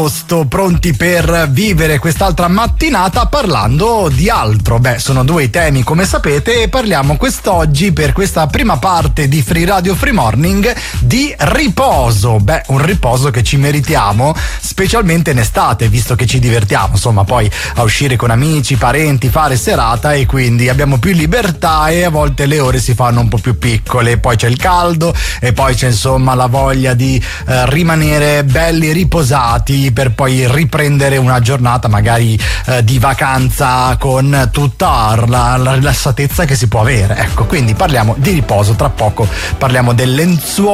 Pronti per vivere quest'altra mattinata parlando di altro. Sono due i temi, come sapete, e parliamo quest'oggi, per questa prima parte di Free Radio Free Morning, di riposo. Un riposo che ci meritiamo, specialmente in estate, visto che ci divertiamo, insomma, poi a uscire con amici, parenti, fare serata, e quindi abbiamo più libertà e a volte le ore si fanno un po' più piccole. Poi c'è il caldo e poi c'è, insomma, la voglia di rimanere belli riposati per poi riprendere una giornata magari di vacanza con tutta la rilassatezza che si può avere. Ecco, quindi parliamo di riposo. Tra poco parliamo del lenzuolo